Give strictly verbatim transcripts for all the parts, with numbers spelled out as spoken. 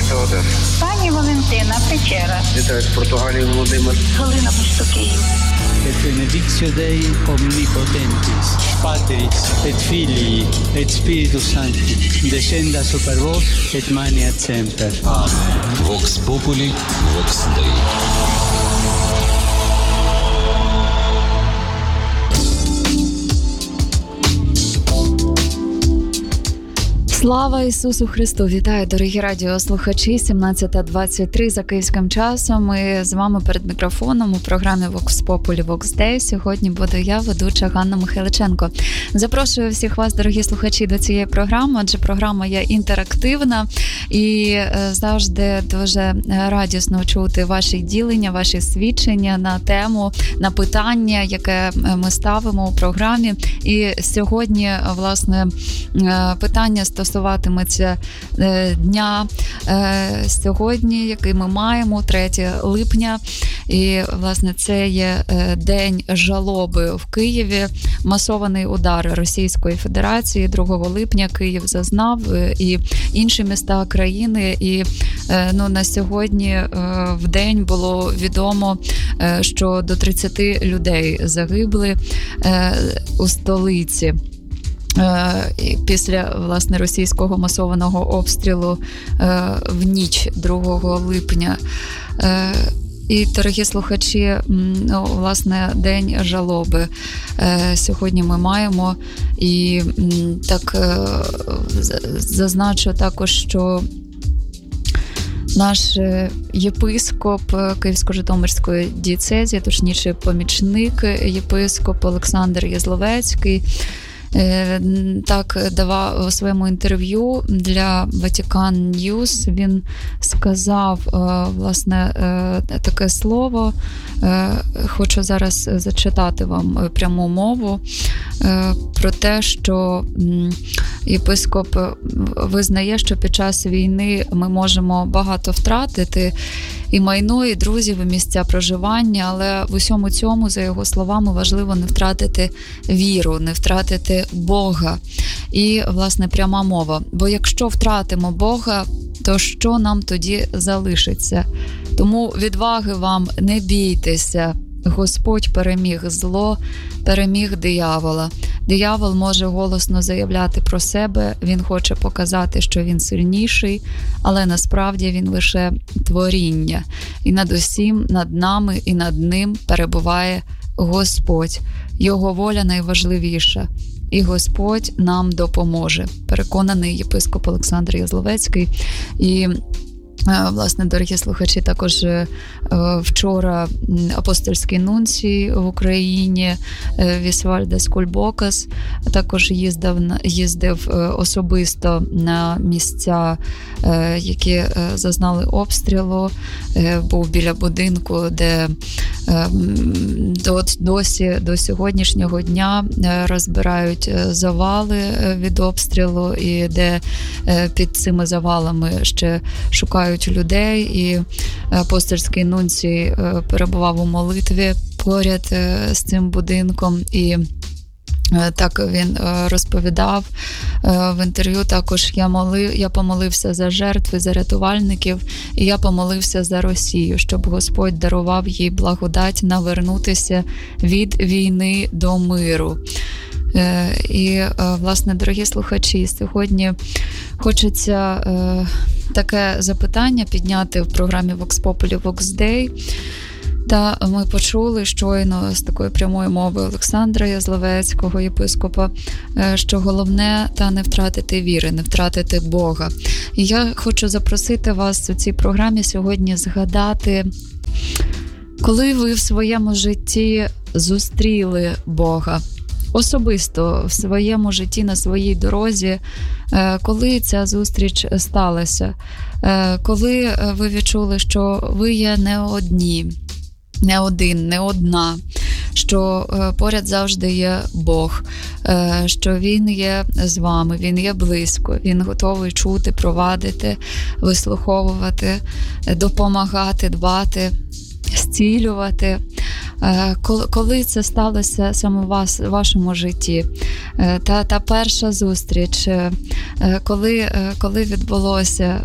Міста Одеса. Пані Валентина, Печера. Вітаю з Португалії, Володимир. Галина, місто Київ. Et benedictio Dei omnipotentis, Patris et Filii et Spiritus Sancti, descenda super vos et maneat semper. Amen. Vox Populi, Vox Dei. Слава Ісусу Христу! Вітаю, дорогі радіослухачі! сімнадцята двадцять три за київським часом. Ми з вами перед мікрофоном у програмі Vox Populi, Vox Dei. Сьогодні буду я, ведуча Ганна Михайличенко. Запрошую всіх вас, дорогі слухачі, до цієї програми, адже програма є інтерактивна і завжди дуже радісно чути ваші ділення, ваші свідчення на тему, на питання, яке ми ставимо у програмі. І сьогодні, власне, питання стосовно стосуватиметься дня сьогодні, який ми маємо, третього липня. І, власне, це є день жалоби в Києві. Масований удар Російської Федерації другого липня Київ зазнав, і інші міста країни. І ну, на сьогодні в день було відомо, що до тридцяти людей загибли у столиці після, власне, російського масованого обстрілу в ніч другого липня. І, дорогі слухачі, ну, власне, день жалоби сьогодні ми маємо. І так зазначу також, що наш єпископ Київсько-Житомирської дієцезії, точніше помічник єпископ Олександр Язловецький, так давав у своєму інтерв'ю для Vatican News, він сказав, власне, таке слово. Хочу зараз зачитати вам пряму мову про те, що єпископ визнає, що під час війни ми можемо багато втратити, і майно, і друзів, і місця проживання, але в усьому цьому, за його словами, важливо не втратити віру, не втратити Бога. І, власне, пряма мова. Бо якщо втратимо Бога, то що нам тоді залишиться? Тому відваги вам, не бійтеся. Господь переміг зло, переміг диявола. Диявол може голосно заявляти про себе, він хоче показати, що він сильніший, але насправді він лише творіння. І над усім, над нами і над ним перебуває Господь. Його воля найважливіша. І Господь нам допоможе. Переконаний єпископ Олександр Язловецький. І, власне, дорогі слухачі, також вчора апостольський нунцій в Україні Вісвальдес Кульбокас також їздив, їздив особисто на місця, які зазнали обстрілу. Був біля будинку, де досі до сьогоднішнього дня розбирають завали від обстрілу, і де під цими завалами ще шукають людей. І апостольський нунцій перебував у молитві поряд з цим будинком, і так він розповідав в інтерв'ю також: я молив, я помолився за жертви, за рятувальників, і я помолився за Росію, щоб Господь дарував їй благодать навернутися від війни до миру. І, власне, дорогі слухачі, сьогодні хочеться таке запитання підняти в програмі Vox Populi, Vox Dei. Та ми почули щойно з такої прямої мови Олександра Язловецького, єпископа, що головне та не втратити віри, не втратити Бога. І я хочу запросити вас у цій програмі сьогодні згадати, коли ви в своєму житті зустріли Бога. Особисто в своєму житті, на своїй дорозі, коли ця зустріч сталася, коли ви відчули, що ви є не одні, не один, не одна, що поряд завжди є Бог, що Він є з вами, Він є близько, Він готовий чути, провадити, вислуховувати, допомагати, дбати, зцілювати. Коли, коли це сталося саме у вас, в вашому житті? Та, та перша зустріч, коли, коли відбулося,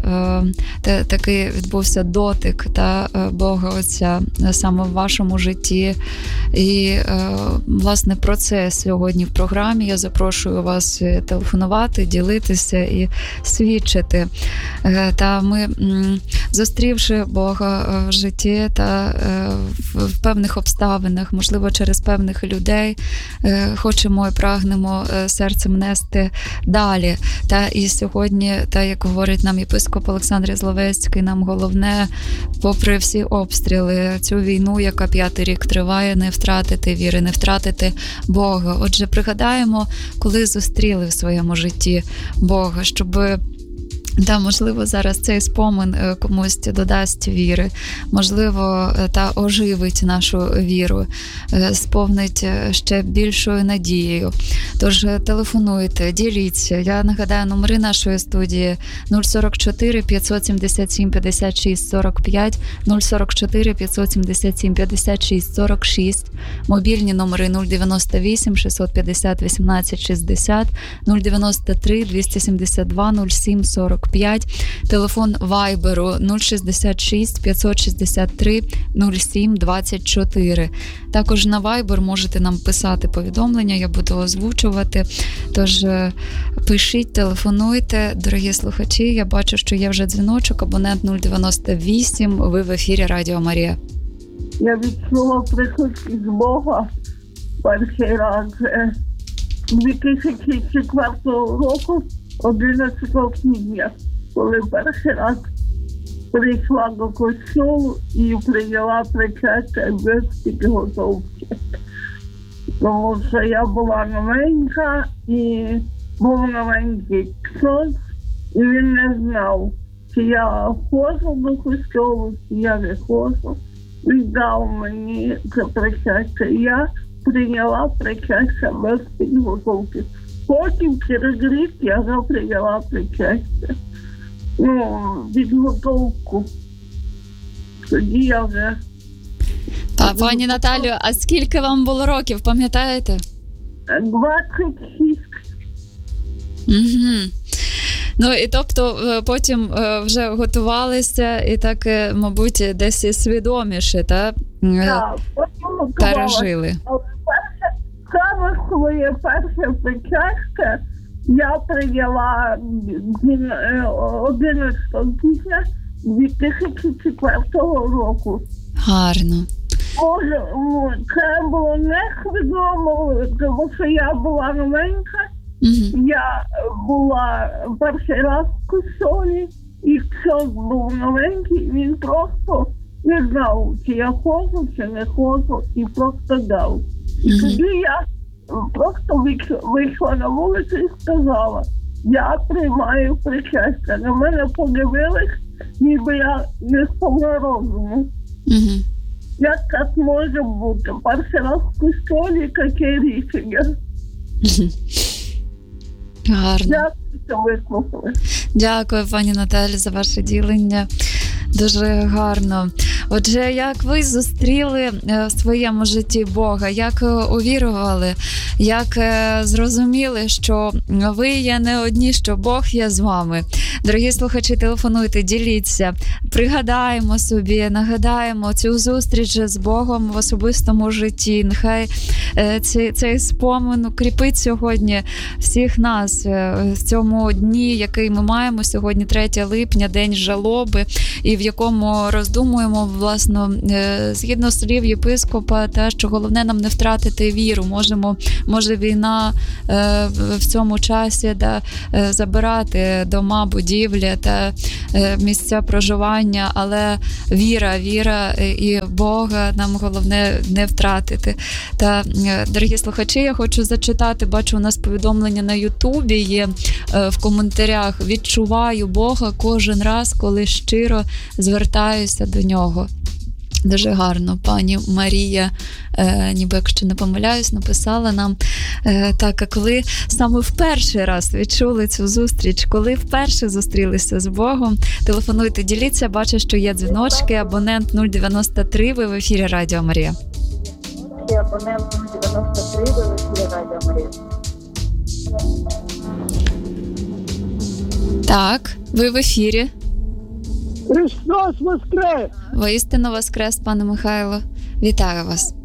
такий відбувся дотик та Бога Отця саме в вашому житті. І, власне, про це сьогодні в програмі. Я запрошую вас телефонувати, ділитися і свідчити. Та ми, зустрівши Бога в житті та в певних обставинах, можливо, через певних людей, хочемо і прагнемо серцем нести далі. Та і сьогодні, та як говорить нам єпископ Олександр Язловецький, нам головне, попри всі обстріли, цю війну, яка п'ятий рік триває, не втратити віри, не втратити Бога. Отже, пригадаємо, коли зустріли в своєму житті Бога, щоб та, можливо, зараз цей спомин комусь додасть віри, можливо, та оживить нашу віру, сповнить ще більшою надією. Тож телефонуйте, діліться. Я нагадаю номери нашої студії нуль сорок чотири п'ятсот сімдесят сім п'ятдесят шість сорок п'ять, нуль сорок чотири п'ятсот сімдесят сім п'ятдесят шість сорок шість, мобільні номери нуль дев'яносто вісім шістсот п'ятдесят вісімнадцять шістдесят, нуль дев'яносто три двісті сімдесят два нуль сім сорок п'ять, телефон Вайберу нуль шістдесят шість п'ятсот шістдесят три нуль сім двадцять чотири. Також на Вайбер можете нам писати повідомлення, я буду озвучувати. Тож пишіть, телефонуйте, дорогі слухачі. Я бачу, що є вже дзвіночок, абонент нуль дев'яносто вісім, ви в ефірі Радіо Марія. Я відчула присутність Бога перший раз дві тисячі четвертого року, одинадцятого квітня, коли перший раз прийшла до костюлу і прийняла причастя без підготовки. Тому що я була новенька і був новенький ксьондз, і він не знав, чи я ходжу до костюлу, чи я не ходжу. Він дав мені це причастя. Я прийняла причастя без підготовки. Потім через рік я вже прийняла причастя. Ну, підготовку. Тоді я вже... Та, пані Наталю, а скільки вам було років, пам'ятаєте? двадцять шість. Угу. Ну, і тобто потім вже готувалися і так, мабуть, десь і свідоміше, та? Так, потім пережили. Але перше, саме своє перше причастя я прийняла одинадцятого квітня дві тисячі четвертого року. Гарно. Може, це було несвідомо, тому що я була новенька. Mm-hmm. Я була перший раз в костьолі, і ксьондз був новенький, він просто не знав, чи я ходжу, чи не ходжу, і просто дав. І mm-hmm. тоді я просто вийшла на вулицю і сказала, я приймаю причастя. На мене подивились, ніби я не сповна розуму. Mm-hmm. Як так може бути? Перший раз в костьолі таке рішення. Mm-hmm. Гарно. Дякую, Дякую, пані Наталі, за ваше ділення. Дуже гарно. Отже, як ви зустріли в своєму житті Бога, як увірували, як зрозуміли, що ви є не одні, що Бог є з вами. Дорогі слухачі, телефонуйте, діліться, пригадаємо собі, нагадаємо цю зустріч з Богом в особистому житті. Нехай цей, цей спомин укріпить сьогодні всіх нас в цьому дні, який ми маємо сьогодні, третє липня, день жалоби, і в якому роздумуємо, власно, згідно слів єпископа, те, що головне нам не втратити віру. Можемо, може війна в цьому часі да, забирати дома, будівлі та місця проживання, але віра, віра і Бога нам головне не втратити. Та, дорогі слухачі, я хочу зачитати, бачу, у нас повідомлення на Ютубі є в коментарях: відчуваю Бога кожен раз, коли щиро звертаюся до нього. Дуже гарно пані Марія, е, ніби якщо не помиляюсь, написала нам. Е, так, а коли саме в перший раз відчули цю зустріч, коли вперше зустрілися з Богом, телефонуйте, діліться, бачу, що є дзвіночки, абонент нуль дев'яносто три, ви в ефірі Радіо Марія. абонентом дев'яносто три, ви в ефірі Радіо Марія. Так, ви в ефірі. Христос воскрес! Воістину воскрес, пане Михайло. Вітаю вас.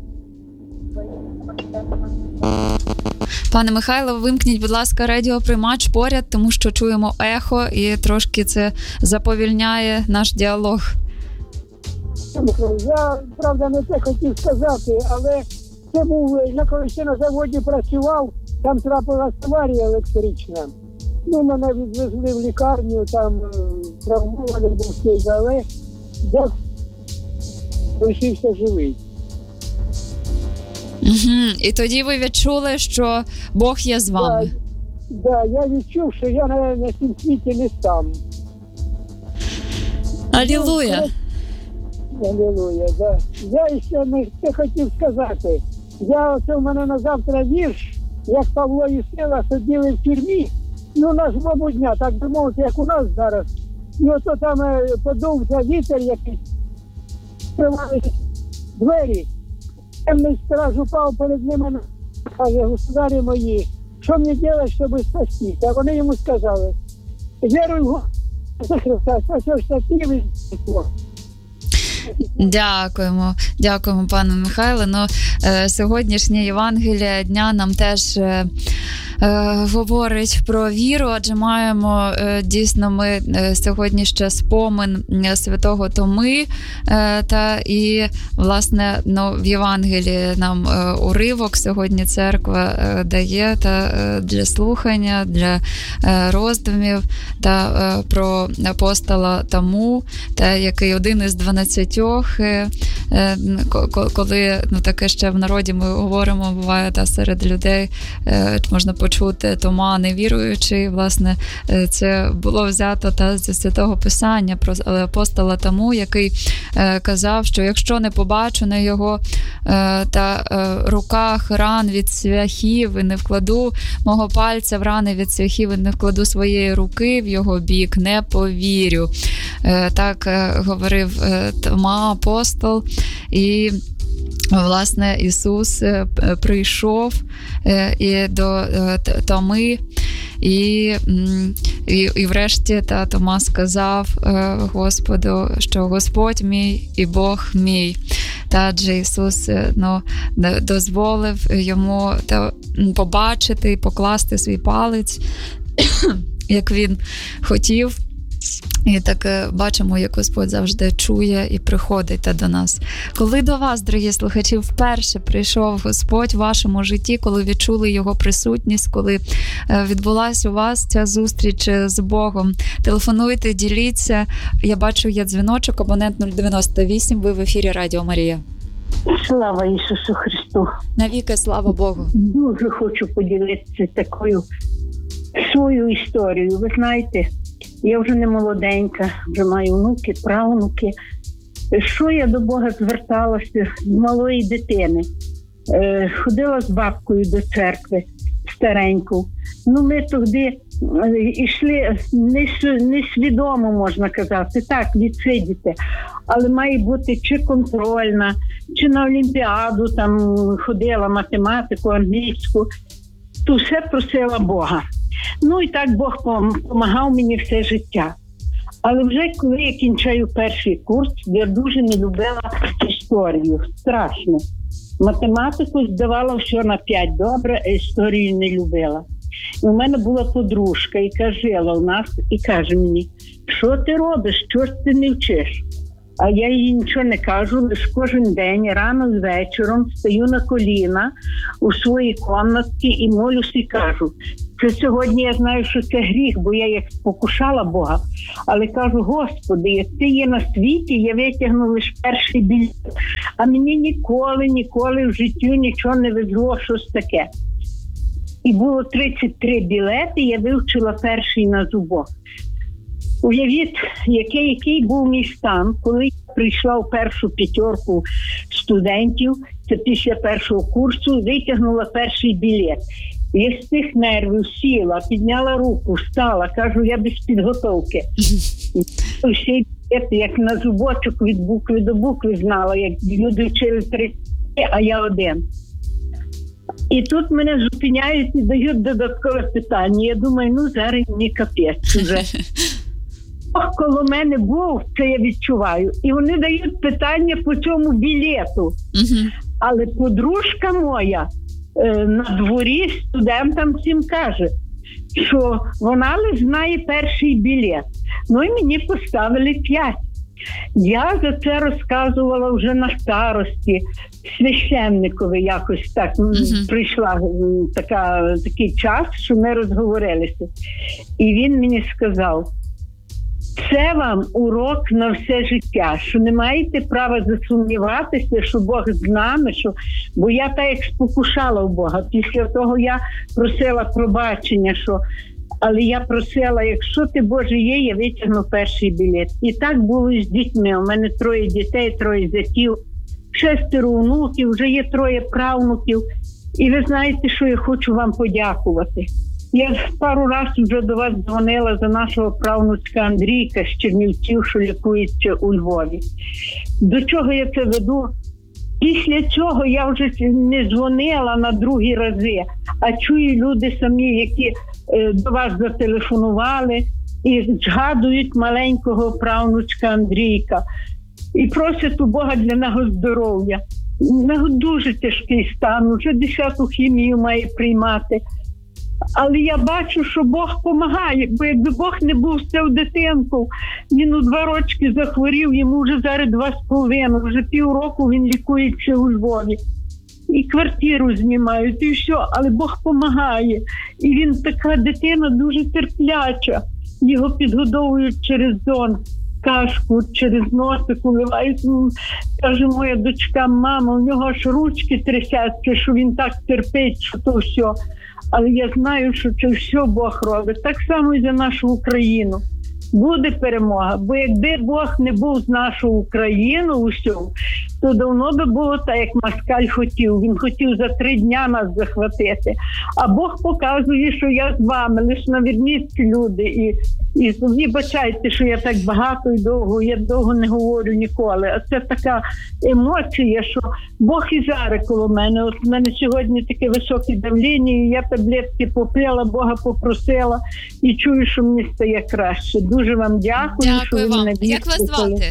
Пане Михайло, вимкніть, будь ласка, радіоприймач поряд, тому що чуємо ехо і трошки це заповільняє наш діалог. Я, правда, не те хотів сказати, але це був, я коли ще на заводі працював, там трапилась аварія електрична. Ну, мене відвезли в лікарню, там травмований був цей, але я лишився живий. Угу. І тоді ви відчули, що Бог є з вами. Так, да, я відчув, що я на, на цім світі не сам. Алілуя! Алілуя, да. Я ще не це хотів сказати. Я, оце в мене на завтра вірш, як Павло і Сила сиділи в тюрмі, ну, на злобу дня, так би мовити, як у нас зараз. І ото там е, подувся вітер якийсь, відкривались двері. Темний страж упав перед ними, каже, государі мої, що мені робити, щоб спастися? А вони йому сказали, віруй в Господа Христа, спасешся ти від всього. Дякуємо, дякуємо, пане Михайле. Ну, е, сьогоднішнє Євангеліє дня нам теж е, е, говорить про віру, адже маємо е, дійсно ми е, сьогодні ще спомин святого Томи, е, та і, власне, ну, в Євангелії нам е, уривок сьогодні церква е, дає та е, для слухання, для е, роздумів та е, про апостола Тому, та який один із дванадцятьох, коли, ну, таке ще в народі ми говоримо, буває, та серед людей можна почути Тома невіруючий, власне, це було взято та зі Святого Писання про апостола Тому, який казав, що якщо не побачу на його та руках ран від цвяхів і не вкладу мого пальця в рани від цвяхів і не вкладу своєї руки в його бік, не повірю. Так говорив Тома, апостол, і, власне, Ісус прийшов і до Томи, і, і, і врешті та Тома сказав Господу, що Господь мій і Бог мій. Та адже Ісус, ну, дозволив йому та побачити і покласти свій палець, як він хотів. І так бачимо, як Господь завжди чує і приходить до нас. Коли до вас, дорогі слухачі, вперше прийшов Господь в вашому житті, коли відчули Його присутність, коли відбулася у вас ця зустріч з Богом, телефонуйте, діліться. Я бачу, є дзвіночок, абонент нуль дев'яносто вісім, ви в ефірі Радіо Марія. Слава Ісусу Христу! Навіки слава Богу! Дуже хочу поділитися такою свою історію. Ви знаєте, я вже не молоденька, вже маю внуки, правнуки. Що я до Бога зверталася з малої дитини? Е, ходила з бабкою до церкви, стареньку. Ну, ми тоді йшли несвідомо, можна казати, так, відсидіти. Але має бути чи контрольна, чи на Олімпіаду, там ходила математику, англійську. То все просила Бога. Ну і так Бог допомагав мені все життя. Але вже коли я кінчаю перший курс, я дуже не любила історію. Страшно. Математику здавала все на п'ять добре, а історію не любила. І у мене була подружка, яка жила у нас, і каже мені, що ти робиш, що ж ти не вчиш? А я їй нічого не кажу, лише кожен день, рано з вечором, стаю на коліна у своїй кімнаті і молюсь і кажу, що сьогодні я знаю, що це гріх, бо я як покушала Бога, але кажу, Господи, як ти є на світі, я витягну лише перший білет, а мені ніколи, ніколи в житті нічого не везло, щось таке. І було тридцять три білети, я вивчила перший на зубок. Уявіть, який, який був мій стан, коли я прийшла в першу п'ятерку студентів, це після першого курсу, витягнула перший білет. Я з цих нервів сіла, підняла руку, встала, кажу, я без підготовки. Всі білети, як на зубочок від букви до букви знала, як люди вчили три, а я один. І тут мене зупиняють і дають додаткове питання. Я думаю, ну зараз мені капець вже. Бог коло мене був, це я відчуваю. І вони дають питання по цьому білету. Угу. Але подружка моя е, на дворі студентам всім каже, що вона лише знає перший білет. Ну і мені поставили п'ять. Я за це розказувала вже на старості священникові, якось так uh-huh. прийшла така, такий час, що ми розговорилися. І він мені сказав, це вам урок на все життя, що не маєте права засумніватися, що Бог з нами, що... бо я так як спокушала у Бога. Після того я просила пробачення, що але я просила, якщо ти, Боже, є, я витягну перший білет. І так було з дітьми. У мене троє дітей, троє зятів, шестеро онуків, вже є троє правнуків. І ви знаєте, що я хочу вам подякувати. Я пару разів вже до вас дзвонила за нашого правнучка Андрійка з Чернівців, що лікується у Львові. До чого я це веду? Після цього я вже не дзвонила на другі рази, а чую люди самі, які е, до вас зателефонували і згадують маленького правнучка Андрійка і просять у Бога для нього здоров'я. У нього дуже тяжкий стан, вже десяту хімію має приймати. Але я бачу, що Бог допомагає, бо якби Бог не був з цього дитинку, він у два рочки захворів, йому вже зараз два з половиною, вже півроку він лікується у Львові. І квартиру знімають, і все, але Бог допомагає. І він така дитина дуже терпляча, його підгодовують через зон, кашку через носик уливають. Каже моя дочка, мама, у нього аж ручки трясяться, що він так терпить, що то все. Але я знаю, що це все Бог робить. Так само і за нашу Україну. Буде перемога. Бо якби Бог не був з нашою Україною усьому, то давно би було так, як Москаль хотів. Він хотів за три дня нас захватити. А Бог показує, що я з вами, лише наверніться люди. І, і вибачайте, що я так багато і довго, я довго не говорю ніколи. А це така емоція, що Бог і зараз коло мене. От в мене сьогодні таке високе давлення, і я таблетки попила, Бога попросила, і чую, що мені стає краще. Дуже вам дякую. Дякую що вам. мене Як вас звати?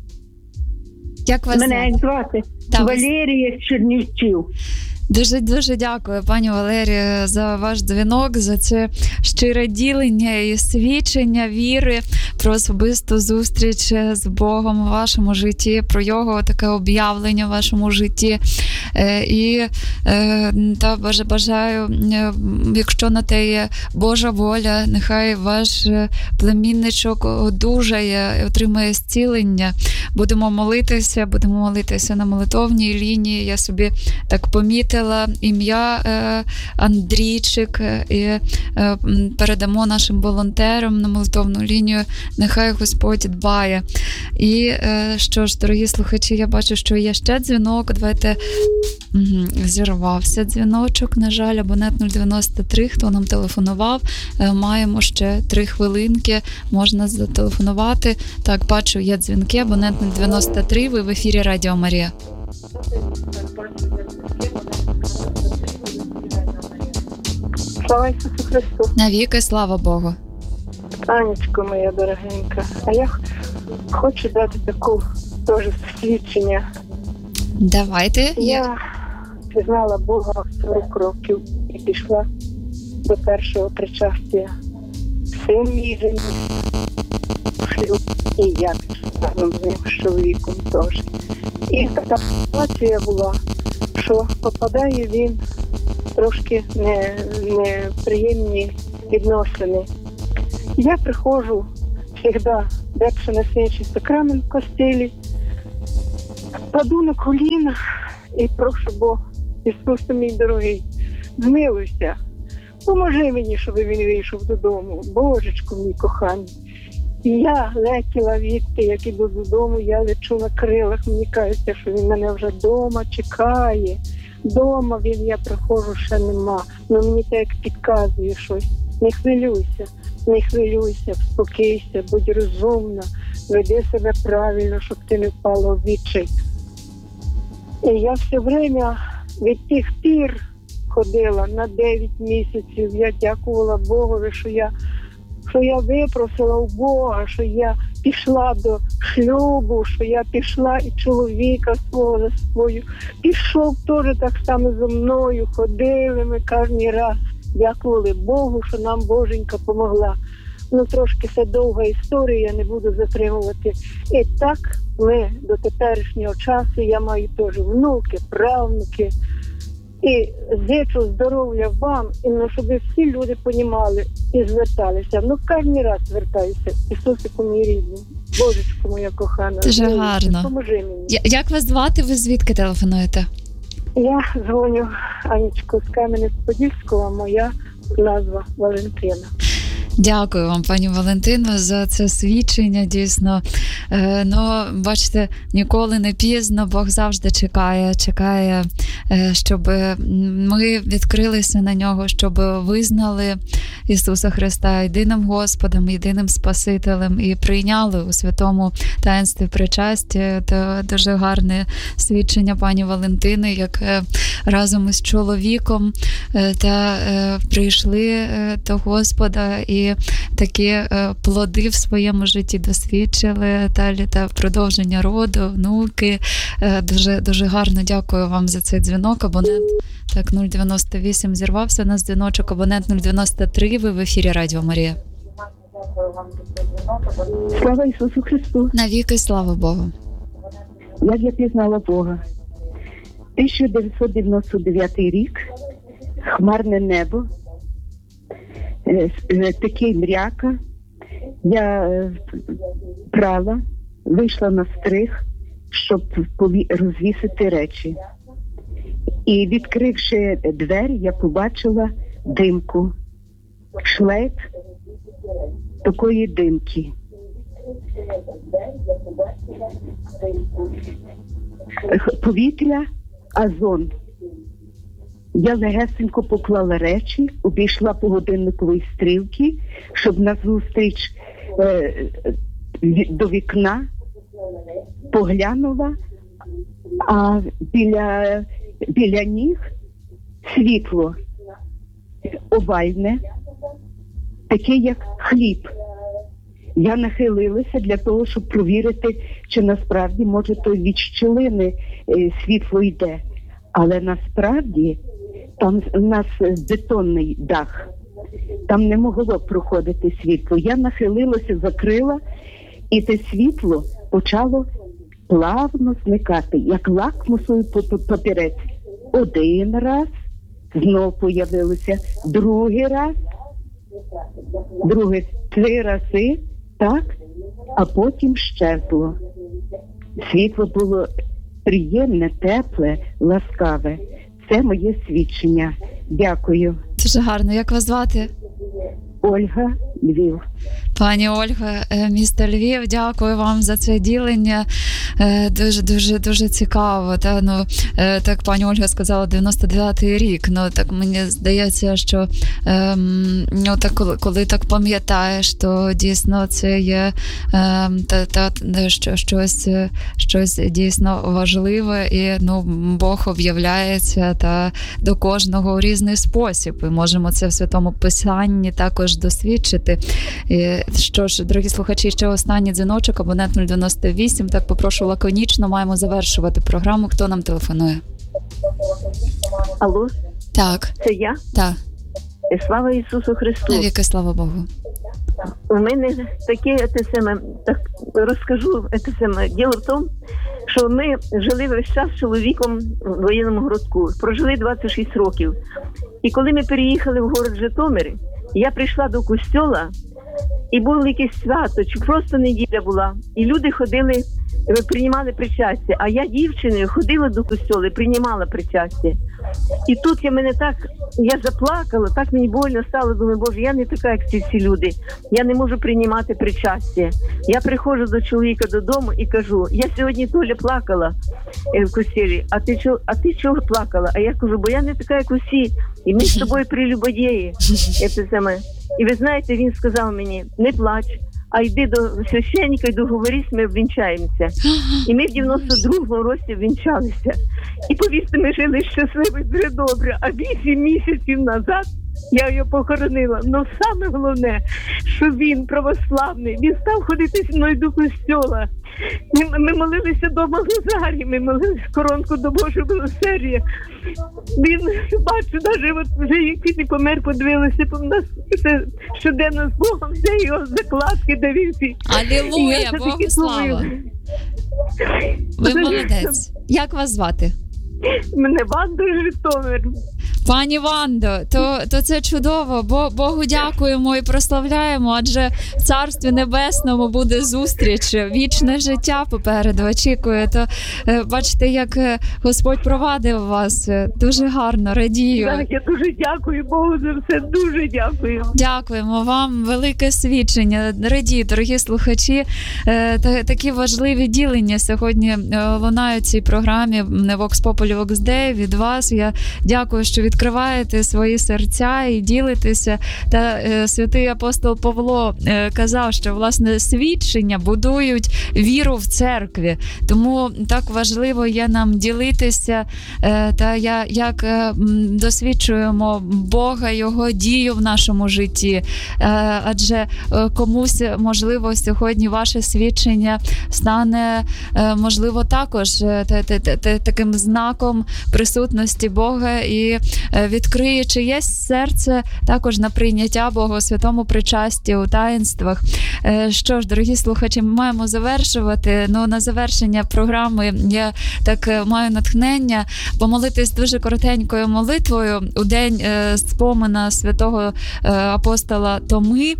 Як вас Мене звати? звати Та, Валерія з Чернівців. Дуже-дуже дякую, пані Валерія, за ваш дзвінок, за це щире ділення і свідчення віри про особисту зустріч з Богом у вашому житті, про його таке об'явлення в вашому житті. І та бажаю, якщо на те є Божа воля, нехай ваш племінничок одужає і отримає зцілення. Будемо молитися, будемо молитися на молитовній лінії. Я собі так помітила ім'я е, Андрійчик і е, передамо нашим волонтерам на молитовну лінію. Нехай Господь дбає. І е, що ж, дорогі слухачі, я бачу, що є ще дзвінок. Давайте угу, зірвався дзвіночок. На жаль, абонент нуль дев'яносто три, хто нам телефонував. Е, маємо ще три хвилинки. Можна зателефонувати. Так, бачу, є дзвінки. Абонент нуль дев'яносто три, ви в ефірі Радіо Марія. Слава Ісусу Христу. Навіки, слава Богу. Анечко моя дорогенька, а я хочу дати таку теж свідчення. Давайте. Я пізнала Бога в сорок років і пішла до першого причастя. Син мій женився в шлюб, і я разом з ним, з чоловіком теж. І така ситуація була, що попадає він трошки не, неприємні відносини. Я приходжу завжди, декщо на святий сакрамент в костелі, паду на коліна і прошу Бога, Ісусе мій дорогий, змилуйся, поможи мені, щоб він вийшов додому, Божечко мій коханий. І я летіла відти, як іду додому, я лечу на крилах, мені кажеться, що він мене вже вдома чекає. Дома він, я приходжу, ще нема. Ну мені так підказує щось. Не хвилюйся, не хвилюйся, спокійся, будь розумна, веди себе правильно, щоб ти не впала в відчай. І я все время від тих пір ходила на дев'ять місяців. Я дякувала Богові, що я, що я випросила у Бога, що я пішла до шлюбу, що я пішла і чоловіка свого за свою. Пішов теж так само зі мною, ходили ми кожен раз. Дякували Богу, що нам Боженька помогла. Ну, трошки це довга історія, я не буду затримувати. І так ми до теперішнього часу, я маю теж внуки, правнуки. І зичу здоров'я вам, і ну, щоб всі люди понімали і зверталися. Ну, кожен раз звертаюся. Ісусику мій рідний, Божечко моя кохана. Дуже гарно. Поможи мені. Я- Як вас звати? Ви звідки телефонуєте? Я дзвоню Анечку з Кам'янець-Подільського, моя назва Валентина. Дякую вам, пані Валентино, за це свідчення. Дійсно, е, ну, бачите, ніколи не пізно, Бог завжди чекає, чекає, е, щоб ми відкрилися на нього, щоб визнали Ісуса Христа єдиним Господом, єдиним Спасителем і прийняли у святому таїнстві причастя. Це дуже гарне свідчення пані Валентини, як е, разом із чоловіком е, та е, прийшли е, до Господа і такі е, плоди в своєму житті досвідчили, далі та продовження роду, внуки. Е, дуже, дуже гарно дякую вам за цей дзвінок. Абонент так нуль дев'яносто вісім зірвався у нас дзвіночок. Абонент нуль дев'яносто три, ви в ефірі Радіо Марія. Слава Ісусу Христу! Навіки слава Богу. Як я пізнала Бога? тисяча дев'ятсот дев'яносто дев'ятий рік, хмарне небо, е, е, такий мряка. Я е, прала, вийшла на стриг, щоб пові- розвісити речі. І відкривши двері, я побачила димку, шлейф такої димки. Повітря, азон. Я легесенько поклала речі, обійшла по годинниковій стрілці, щоб назустріч е, до вікна поглянула, а біля, біля ніг світло овальне, таке як хліб. Я нахилилася для того, щоб провірити, чи насправді, може, то від щілини е, світло йде. Але насправді там у нас бетонний дах, там не могло проходити світло. Я нахилилася, закрила, і те світло почало плавно зникати, як лакмусовий папірець. Один раз знов появилося, другий раз, другий, три рази, так, а потім щезло. Світло було приємне, тепле, ласкаве. Це моє свідчення. Дякую. Дуже гарно. Як вас звати? Ольга, Львів. Пані Ольга, місто Львів, дякую вам за це ділення. Дуже, дуже, дуже цікаво. Та, ну, так пані Ольга сказала, дев'яносто дев'ятий рік. Ну, так мені здається, що ем, ну, так, коли, коли так пам'ятаєш, то дійсно це є ем, та, та, що, щось, щось дійсно важливе. І ну, Бог об'являється та, до кожного у різний спосіб. І можемо це в Святому Писанні також досвідчити. І, що ж, дорогі слухачі, ще останній дзвіночок, абонент нуль дев'яносто вісім. Так, попрошу лаконічно, маємо завершувати програму. Хто нам телефонує? Алло? Так. Це я? Так. Слава Ісусу Христу. Навіки слава Богу. У мене таке, те саме, так розкажу, те саме. Діло в тому, що ми жили весь час з чоловіком в воєнному городку. Прожили двадцять шість років. І коли ми переїхали в город Житомир, я прийшла до костьола, і було якесь свято, чи просто неділя була. І люди ходили, приймали причастя. А я дівчиною ходила до костьола і приймала причастя. І тут я мене так, я заплакала, так мені больно стало, думаю, Боже, я не така, як ці всі люди. Я не можу приймати причастя. Я приходжу до чоловіка додому і кажу, я сьогодні Толя плакала в костелі, а ти, чого, а ти чого плакала? А я кажу, бо я не така, як усі, і ми з тобою прелюбодії. Це саме. І ви знаєте, він сказав мені, не плач, а йди до священника і договорись, ми обвінчаємося. І ми в дев'яносто другому році обвінчалися. І повісти, ми жили щасливо і дуже добре. А вісім місяців назад я його похоронила. Но саме головне, що він православний, він став ходити зі мною до костьола. Ми, ми молилися до Магазарі, ми молилися коронку до Божого милосердя. Він, бачу, навіть от вже як він помер, подивилися, по нас це щоденно з Богом, все його закладки дивився. Алілуя, Богу слава! Ви молодець. Як вас звати? Мене Ванда Житомир. Пані Вандо, то, то це чудово, бо Богу дякуємо і прославляємо, адже в Царстві Небесному буде зустріч, вічне життя попереду очікує. То бачите, як Господь провадив вас, дуже гарно, радію. Так, я дуже дякую Богу за все, дуже дякую. Дякуємо вам, велике свідчення. Радію, дорогі слухачі, такі важливі ділення сьогодні лунають в цій програмі Vox Populi, Vox Dei від вас. Я дякую, що відкриваєте свої серця і ділитеся. Та е, святий апостол Павло е, казав, що, власне, свідчення будують віру в церкві. Тому так важливо є нам ділитися, е, та я, як е, досвідчуємо Бога, Його дію в нашому житті. Е, адже е, комусь, можливо, сьогодні ваше свідчення стане, е, можливо, також е, т, т, т, т, таким знаком присутності Бога і відкриє чиєсь серце також на прийняття Бога у святому причасті, у таїнствах. Що ж, дорогі слухачі, ми маємо завершувати. Ну, на завершення програми я так маю натхнення помолитись дуже коротенькою молитвою у день спомина святого апостола Томи.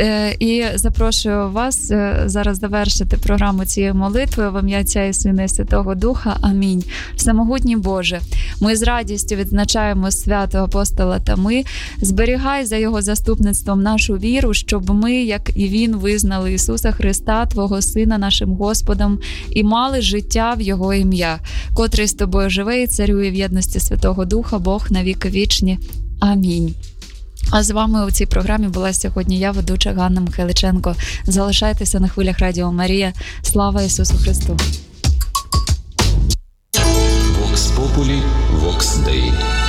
І запрошую вас зараз завершити програму цією молитвою в ім'я Отця і Сина і Святого Духа. Амінь. Всемогутній Боже, ми з радістю відзначаємо свято апостола Томи. Зберігай за його заступництвом нашу віру, щоб ми, як і він, визнали Ісуса Христа, Твого Сина, нашим Господом, і мали життя в Його ім'я, котрий з Тобою живе і царює в єдності Святого Духа, Бог на віки вічні. Амінь. А з вами у цій програмі була сьогодні я, ведуча Ганна Михайличенко. Залишайтеся на хвилях Радіо Марія. Слава Ісусу Христу! Vox Populi, Vox Dei.